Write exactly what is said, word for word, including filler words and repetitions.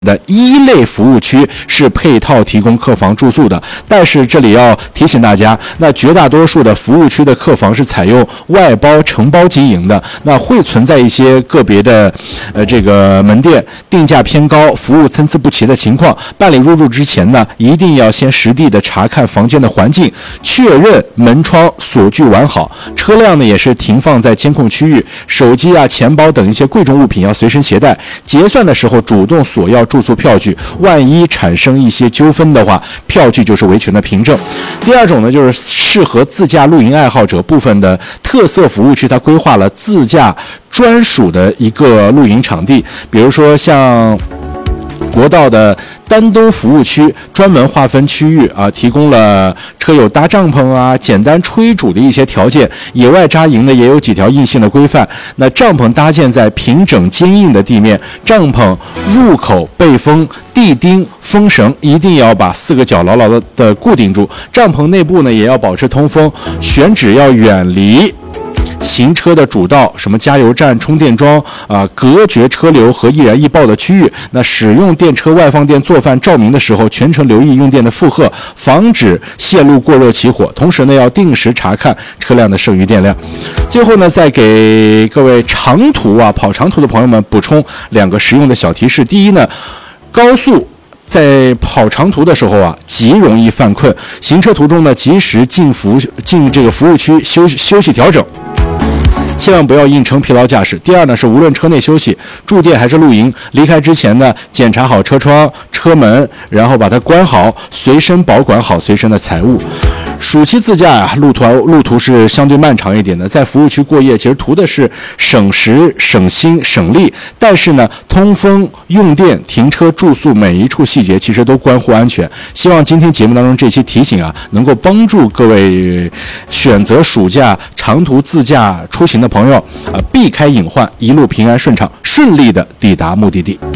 的一类服务区是配套提供客房住宿的，但是这里要提醒大家，那绝大多数的服务区的客房是采用外包承包经营的，那会存在一些个别的呃这个门店定价偏高、服务参差不齐的情况。办理入住之前呢，一定要先实地的查看房间的环境，确认门窗锁具完好，车辆呢也是停放在监控区域，手机啊、钱包等一些贵重物品要随身携带，结算的时候主动索要住宿票据，万一产生一些纠纷的话，票据就是维权的凭证。第二种呢，就是适合自驾露营爱好者，部分的特色服务区它规划了自驾专属的一个露营场地，比如说像国道的丹东服务区专门划分区域啊，提供了车友搭帐篷啊、简单炊煮的一些条件。野外扎营呢也有几条硬性的规范。那帐篷搭建在平整坚硬的地面，帐篷入口背风、地钉、风绳一定要把四个角牢牢的的固定住。帐篷内部呢也要保持通风，选址要远离行车的主道，什么加油站、充电桩啊、呃，隔绝车流和易燃易爆的区域。那使用电车外放电做饭照明的时候，全程留意用电的负荷，防止泄露过热起火。同时呢，要定时查看车辆的剩余电量。最后呢，再给各位长途啊跑长途的朋友们补充两个实用的小提示。第一呢，高速在跑长途的时候啊，极容易犯困。行车途中呢，及时进服进这个服务区休休息调整。千万不要硬撑疲劳驾驶。第二呢，是无论车内休息、住店还是露营，离开之前呢，检查好车窗、车门，然后把它关好，随身保管好随身的财物。暑期自驾啊，路途路途是相对漫长一点的，在服务区过夜，其实图的是省时、省心、省力。但是呢，通风、用电、停车、住宿每一处细节其实都关乎安全。希望今天节目当中这期提醒啊，能够帮助各位选择暑假长途自驾出行的朋友啊，避开隐患，一路平安顺畅，顺利的抵达目的地。